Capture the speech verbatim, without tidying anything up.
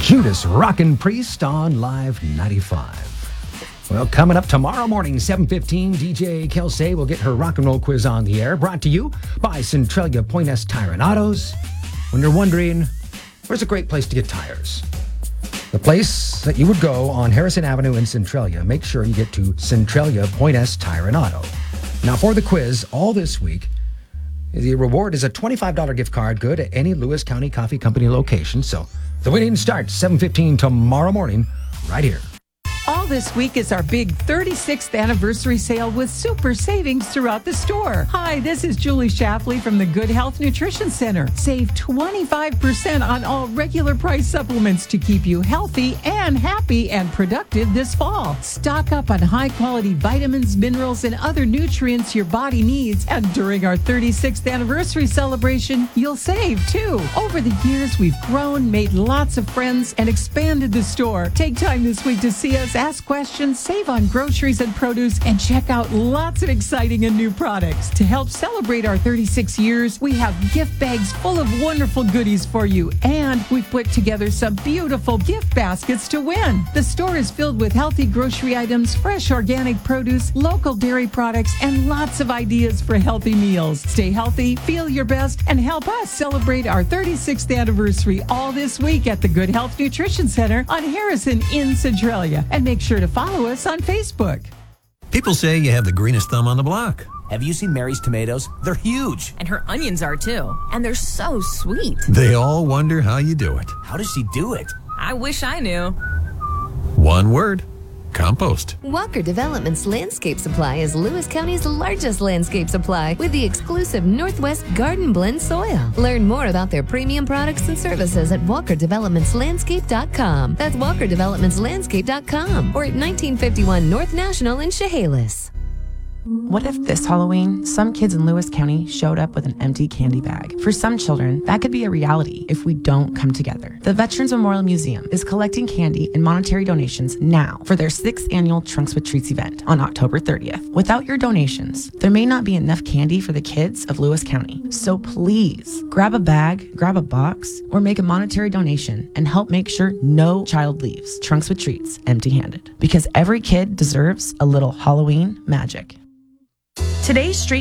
Judas Rockin' Priest on Live ninety-five. Well, coming up tomorrow morning, seven fifteen, D J Kelsey will get her rock and roll quiz on the air, brought to you by Centralia Pointest Tire and Autos. When you're wondering, where's a great place to get tires? The place that you would go on Harrison Avenue in Centralia, make sure you get to Centralia Pointest Tire and Auto. Now, for the quiz, all this week, the reward is a twenty-five dollars gift card good at any Lewis County Coffee Company location. So the winning starts seven fifteen tomorrow morning, right here. All this week is our big thirty-sixth anniversary sale with super savings throughout the store. Hi, this is Julie Shapley from the Good Health Nutrition Center. Save twenty-five percent on all regular price supplements to keep you healthy and happy and productive this fall. Stock up on high-quality vitamins, minerals, and other nutrients your body needs. And during our thirty-sixth anniversary celebration, you'll save too. Over the years, we've grown, made lots of friends, and expanded the store. Take time this week to see us, ask questions, save on groceries and produce, and check out lots of exciting and new products. To help celebrate our thirty-six years, we have gift bags full of wonderful goodies for you, and we've put together some beautiful gift baskets to win. The store is filled with healthy grocery items, fresh organic produce, local dairy products, and lots of ideas for healthy meals. Stay healthy, feel your best, and help us celebrate our thirty-sixth anniversary all this week at the Good Health Nutrition Center on Harrison in Centralia. And make sure to follow us on Facebook. People say you have the greenest thumb on the block. Have you seen Mary's tomatoes? They're huge. And her onions are too. And they're so sweet. They all wonder how you do it. How does she do it? I wish I knew. One word. Compost. Walker Development's Landscape Supply is Lewis County's largest landscape supply with the exclusive Northwest Garden Blend soil. Learn more about their premium products and services at walker developments landscape dot com. That's walker developments landscape dot com or at nineteen fifty-one North National in Chehalis. What if this Halloween, some kids in Lewis County showed up with an empty candy bag? For some children, that could be a reality if we don't come together. The Veterans Memorial Museum is collecting candy and monetary donations now for their sixth annual Trunks with Treats event on October thirtieth. Without your donations, there may not be enough candy for the kids of Lewis County. So please, grab a bag, grab a box, or make a monetary donation and help make sure no child leaves Trunks with Treats empty-handed. Because every kid deserves a little Halloween magic. Today's street